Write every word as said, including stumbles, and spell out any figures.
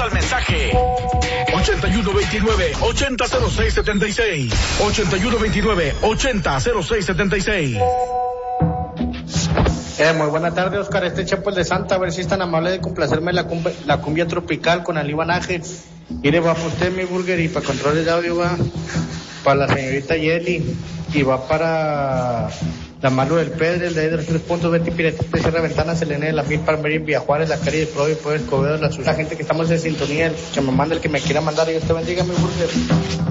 al mensaje ochenta y uno veintinueve, ochenta cero seis setenta y seis. ochenta y uno veintinueve, ochenta cero seis setenta y seis. Eh, muy buena tarde, Oscar. Este Chepo el de Santa, a ver si es tan amable de complacerme la cumbia, la cumbia tropical con Alí Banaje. Mire, va por usted mi burger y para controles de audio va para la señorita Yeli y va para la Malu del Pedro, el de los tres puntos, Betty Pirete, Cierra Ventanas, Selene de la Mil, Palmería, Villa Juárez, la calle de Pro y Poder Escobedo, la suya gente que estamos en sintonía, el que me manda, el que me quiera mandar, y Dios te bendiga mi burger.